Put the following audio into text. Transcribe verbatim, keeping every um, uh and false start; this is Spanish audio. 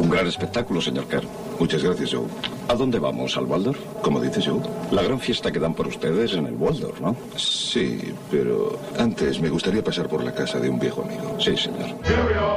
Un gran espectáculo, señor Kerr. Muchas gracias, Joe. ¿A dónde vamos? ¿Al Waldorf? ¿Cómo dices, Joe? La gran fiesta que dan por ustedes en el Waldorf, ¿no? Sí, pero antes me gustaría pasar por la casa de un viejo amigo. Sí, señor.